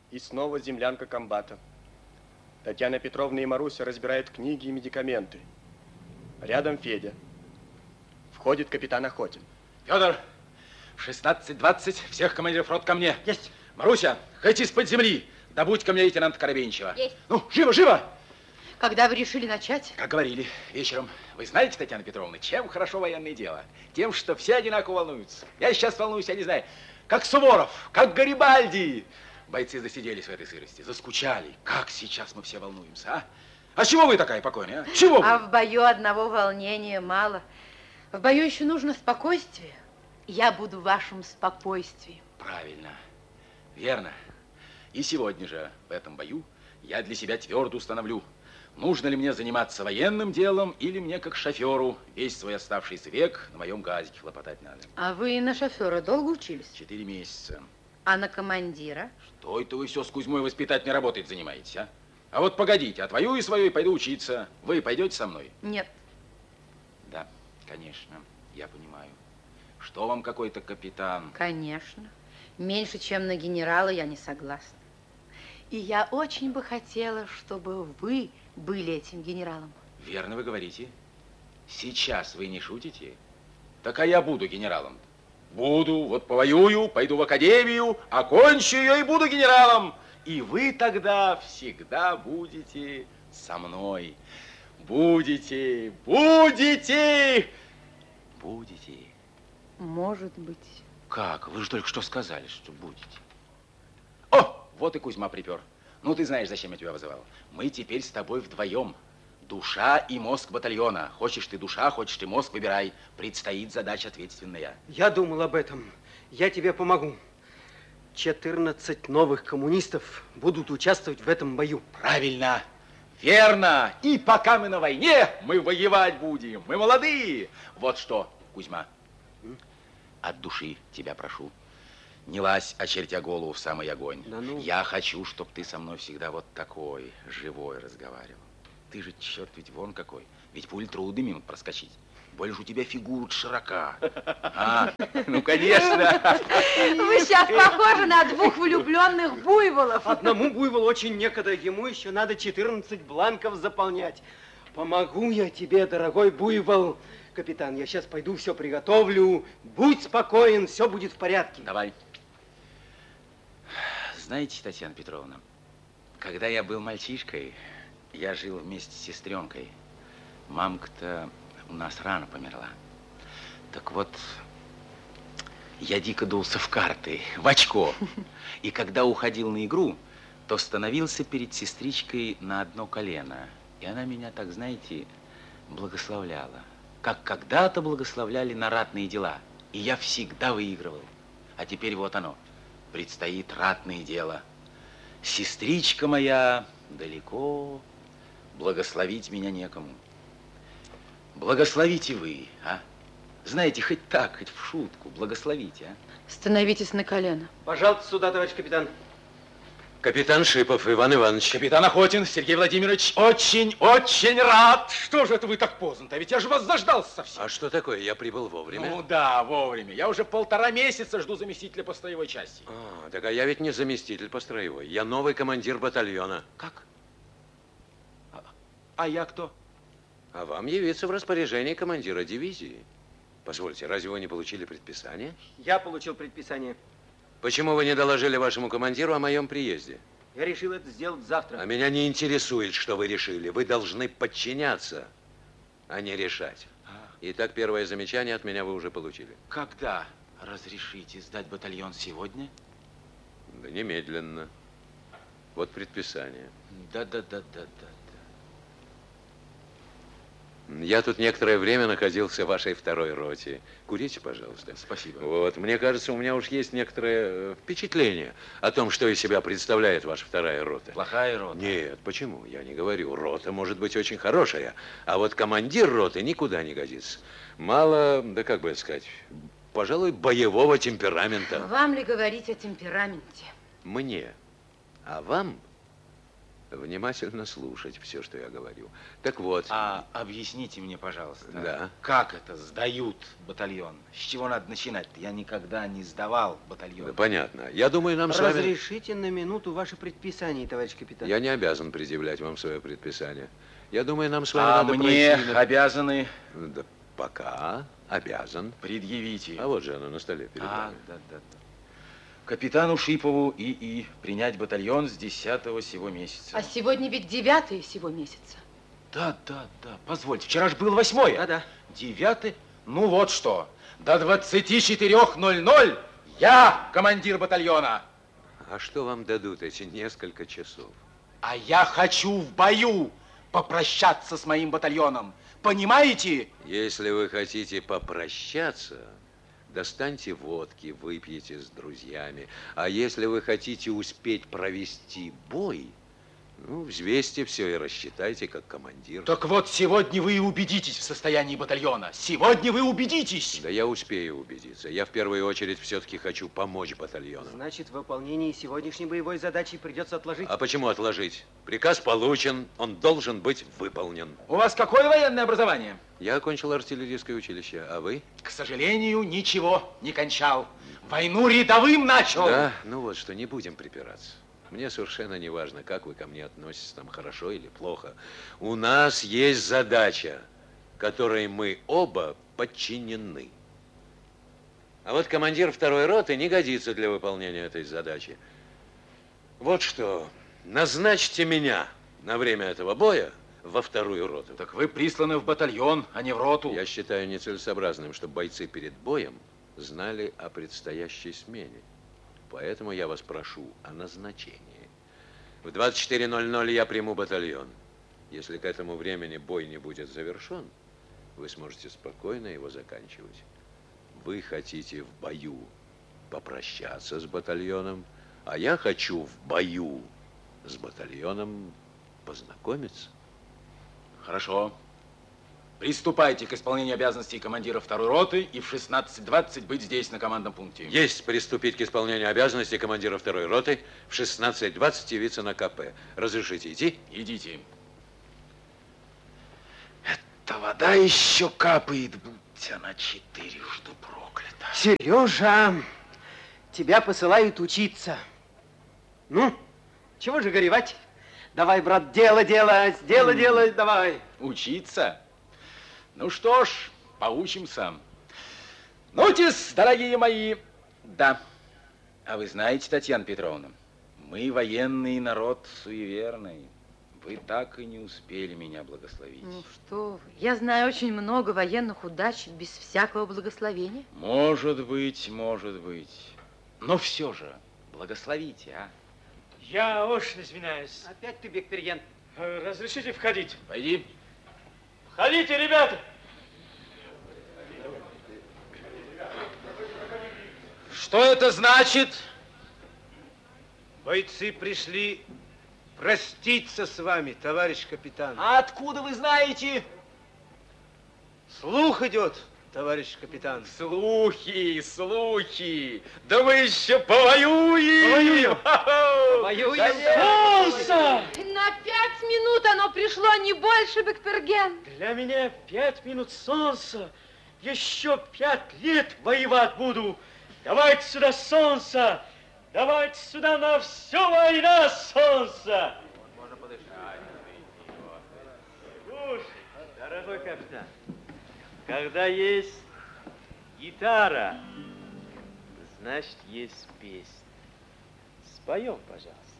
И снова землянка комбата. Татьяна Петровна и Маруся разбирают книги и медикаменты. Рядом Федя. Входит капитан Охотин. Федор, в 16:20 всех командиров рот ко мне. Есть. Маруся, хоть из-под земли. Добудь ко мне лейтенанта Коробейничева. Есть. Ну, живо, живо! Когда вы решили начать? Как говорили, вечером. Вы знаете, Татьяна Петровна, чем хорошо военное дело? Тем, что все одинаково волнуются. Я сейчас волнуюсь, я не знаю, как Суворов, как Гарибальди. Бойцы засиделись в этой сырости, заскучали. Как сейчас мы все волнуемся, а? А чего вы такая покойная, а? Чего вы? А в бою одного волнения мало. В бою еще нужно спокойствие. Я буду в вашем спокойствии. Правильно, верно. И сегодня же в этом бою я для себя твердо установлю, нужно ли мне заниматься военным делом или мне, как шоферу, весь свой оставшийся век на моем газике хлопотать надо. А вы на шофера долго учились? 4 месяца. А на командира? Что это вы все с Кузьмой воспитательной работой занимаетесь, а? А вот погодите, отвоюю свою и пойду учиться. Вы пойдете со мной? Нет. Да, конечно, я понимаю. Что вам какой-то капитан? Конечно. Меньше, чем на генерала, я не согласна. И я очень бы хотела, чтобы вы были этим генералом. Верно вы говорите. Сейчас вы не шутите? Так а я буду генералом. Буду, вот повоюю, пойду в академию, окончу ее и буду генералом. И вы тогда всегда будете со мной. Будете. Может быть. Как? Вы же только что сказали, что будете. О, вот и Кузьма припер. Ну, ты знаешь, зачем я тебя вызывал. Мы теперь с тобой вдвоем. Душа и мозг батальона. Хочешь ты душа, хочешь ты мозг, выбирай. Предстоит задача ответственная. Я думал об этом. Я тебе помогу. 14 новых коммунистов будут участвовать в этом бою. Правильно. Верно. И пока мы на войне, мы воевать будем. Мы молодые. Вот что, Кузьма, от души тебя прошу. Не лазь, очертя голову в самый огонь. Да ну. Я хочу, чтобы ты со мной всегда вот такой, живой разговаривал. Ты же, черт, ведь вон какой. Ведь пуль трудно мимо проскочить. Больше у тебя фигура широка. А, ну, конечно. Вы сейчас похожи на двух влюбленных буйволов. Одному буйволу очень некогда, ему еще надо 14 бланков заполнять. Помогу я тебе, дорогой буйвол. Капитан, я сейчас пойду все приготовлю. Будь спокоен, все будет в порядке. Давай. Знаете, Татьяна Петровна, когда я был мальчишкой, я жил вместе с сестренкой. Мамка-то у нас рано померла. Так вот, я дико дулся в карты, в очко. И когда уходил на игру, то становился перед сестричкой на одно колено. И она меня, так знаете, благословляла. Как когда-то благословляли на ратные дела. И я всегда выигрывал. А теперь вот оно, предстоит ратное дело. Сестричка моя далеко, благословить меня некому. Благословите вы, а? Знаете, хоть так, хоть в шутку, благословите, а? Становитесь на колено. Пожалуйста, сюда, товарищ капитан. Капитан Шипов Иван Иванович. Капитан Охотин Сергей Владимирович, очень рад. Что же это вы так поздно-то? Ведь я же вас заждался совсем. А что такое? Я прибыл вовремя. Ну да, вовремя. Я уже 1,5 месяца жду заместителя по строевой части. А, так я ведь не заместитель по строевой. Я новый командир батальона. Как? А я кто? А вам явиться в распоряжении командира дивизии. Позвольте, разве вы не получили предписание? Я получил предписание. Почему вы не доложили вашему командиру о моем приезде? Я решил это сделать завтра. А меня не интересует, что вы решили. Вы должны подчиняться, а не решать. Итак, первое замечание от меня вы уже получили. Когда разрешите сдать батальон сегодня? Да немедленно. Вот предписание. Да. Я тут некоторое время находился в вашей второй роте. Курите, пожалуйста. Спасибо. Вот, мне кажется, у меня уж есть некоторое впечатление о том, что из себя представляет ваша вторая рота. Плохая рота? Нет, почему? Я не говорю. Рота может быть очень хорошая, а вот командир роты никуда не годится. Мало, да как бы это сказать, пожалуй, боевого темперамента. Вам ли говорить о темпераменте? Мне. А вам внимательно слушать все, что я говорю. Так вот. А объясните мне, пожалуйста, да. Как это сдают батальон? С чего надо начинать-то? Я никогда не сдавал батальон. Да, понятно. Я думаю, нам с вами... Разрешите на минуту ваше предписание, товарищ капитан. Я не обязан предъявлять вам свое предписание. Я думаю, нам с вами А надо мне пройти... обязаны... Да, пока обязан. Предъявите. А вот же оно на столе перед вами. Да. Капитану Шипову ИИ принять батальон с 10-го сего месяца. А сегодня ведь 9 сего месяца. Да. Позвольте, вчера же было 8-е. Да. 9-й? Ну вот что. До 24:00 я командир батальона. А что вам дадут эти несколько часов? А я хочу в бою попрощаться с моим батальоном. Понимаете? Если вы хотите попрощаться, достаньте водки, выпьете с друзьями. А если вы хотите успеть провести бой, ну, взвесьте все и рассчитайте как командир. Так вот, сегодня вы и убедитесь в состоянии батальона. Сегодня вы убедитесь. Да я успею убедиться. Я в первую очередь все-таки хочу помочь батальону. Значит, в выполнении сегодняшней боевой задачи придется отложить. А почему отложить? Приказ получен, он должен быть выполнен. У вас какое военное образование? Я окончил артиллерийское училище, а вы? К сожалению, ничего не кончал. Войну рядовым начал. Да, ну вот что, не будем припираться. Мне совершенно не важно, как вы ко мне относитесь, там, хорошо или плохо. У нас есть задача, которой мы оба подчинены. А вот командир второй роты не годится для выполнения этой задачи. Вот что, назначьте меня на время этого боя во вторую роту. Так вы присланы в батальон, а не в роту. Я считаю нецелесообразным, чтобы бойцы перед боем знали о предстоящей смене. Поэтому я вас прошу о назначении. В 24:00 я приму батальон. Если к этому времени бой не будет завершен, вы сможете спокойно его заканчивать. Вы хотите в бою попрощаться с батальоном, а я хочу в бою с батальоном познакомиться. Хорошо. Приступайте к исполнению обязанностей командира второй роты и в 16:20 быть здесь, на командном пункте. Есть приступить к исполнению обязанностей командира второй роты, в 16:20 явиться на КП. Разрешите идти? Идите. Эта вода еще капает, будь она 4-жды проклята. Сережа, тебя посылают учиться. Ну, чего же горевать? Давай, брат, дело, давай. Учиться? Ну что ж, поучимся. Ну-тес, дорогие мои. Да. А вы знаете, Татьяна Петровна, мы военный народ суеверный. Вы так и не успели меня благословить. Ну что вы, я знаю очень много военных удач без всякого благословения. Может быть. Но все же, благословите, а? Я очень извиняюсь. Опять ты, Бекперьян. Разрешите входить? Пойди. Входите, ребята! Что это значит? Бойцы пришли проститься с вами, товарищ капитан. А откуда вы знаете? Слух идет, товарищ капитан. Слухи. Да вы еще повоюем. Солнце! На 5 минут оно пришло, не больше, Бекперген. Для меня 5 минут солнца. Еще 5 лет воевать буду. Давайте сюда солнце. Давайте сюда на всю война солнце. Можно подышать. Слушай, дорогой капитан, когда есть гитара, значит, есть песня. Споем, пожалуйста.